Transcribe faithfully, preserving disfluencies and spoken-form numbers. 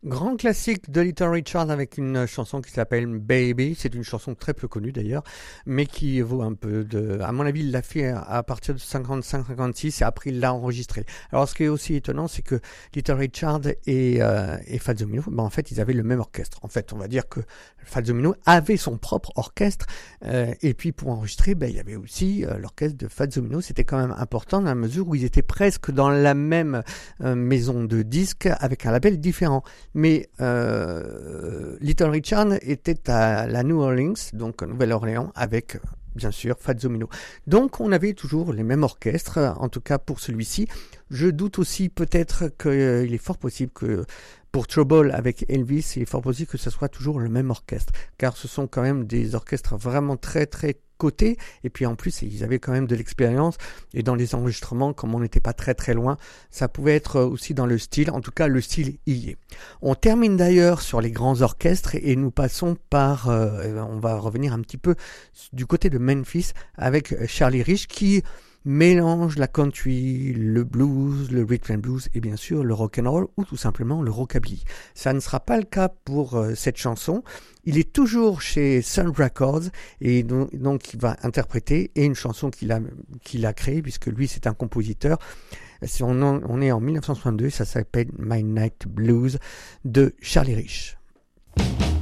Grand classique de Little Richard avec une chanson qui s'appelle Baby. C'est une chanson très peu connue d'ailleurs, mais qui vaut un peu de... À mon avis, il l'a fait à partir de cinquante-cinq cinquante-six et après il l'a enregistré. Alors ce qui est aussi étonnant, c'est que Little Richard et, euh, et Fats Domino, ben, en fait, ils avaient le même orchestre. En fait, on va dire que Fats Domino avait son propre orchestre euh, et puis pour enregistrer, ben, il y avait aussi euh, l'orchestre de Fats Domino. C'était quand même important dans la mesure où ils étaient presque dans la même euh, maison de disques avec un label différent. Mais euh, Little Richard était à la New Orleans, donc Nouvelle-Orléans, avec bien sûr Fats Domino. Donc on avait toujours les mêmes orchestres, en tout cas pour celui-ci. Je doute aussi peut-être qu'il euh, est fort possible que pour Trouble avec Elvis, il est fort possible que ce soit toujours le même orchestre, car ce sont quand même des orchestres vraiment très très cotés, et puis en plus ils avaient quand même de l'expérience, et dans les enregistrements, comme on n'était pas très très loin, ça pouvait être aussi dans le style, en tout cas le style y est. On termine d'ailleurs sur les grands orchestres, et nous passons par, euh, on va revenir un petit peu du côté de Memphis, avec Charlie Rich, qui mélange la country, le blues, le rhythm and blues et bien sûr le rock and roll ou tout simplement le rockabilly. Ça ne sera pas le cas pour euh, cette chanson. Il est toujours chez Sun Records et donc, donc il va interpréter et une chanson qu'il a qu'il a créée puisque lui c'est un compositeur. On, en, on est en dix-neuf cent soixante-deux, ça s'appelle My Night Blues de Charlie Rich.